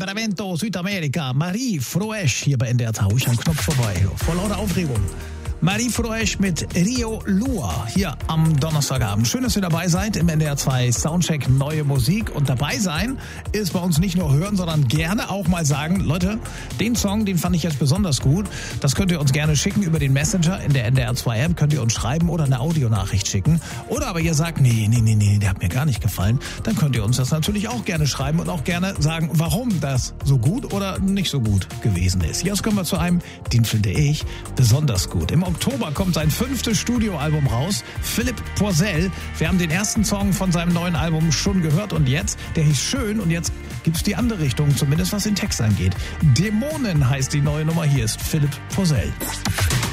Sacramento, Südamerika. Marie Froesch hier bei NDR. Hau ich am Knopf vorbei. Vor lauter Aufregung. Marie Froesch mit Rio Lua hier am Donnerstagabend. Schön, dass ihr dabei seid im NDR 2 Soundcheck Neue Musik. Und dabei sein ist bei uns nicht nur hören, sondern gerne auch mal sagen, Leute, den Song, den fand ich jetzt besonders gut. Das könnt ihr uns gerne schicken über den Messenger in der NDR 2 App. Könnt ihr uns schreiben oder eine Audionachricht schicken. Oder aber ihr sagt, nee, der hat mir gar nicht gefallen. Dann könnt ihr uns das natürlich auch gerne schreiben und auch gerne sagen, warum das so gut oder nicht so gut gewesen ist. Jetzt kommen wir zu einem, den finde ich besonders gut. Im Oktober kommt sein 5. Studioalbum raus, Philipp Poisel. Wir haben den ersten Song von seinem neuen Album schon gehört und jetzt, der hieß Schön und jetzt gibt's die andere Richtung, zumindest was den Text angeht. Dämonen heißt die neue Nummer, hier ist Philipp Poisel.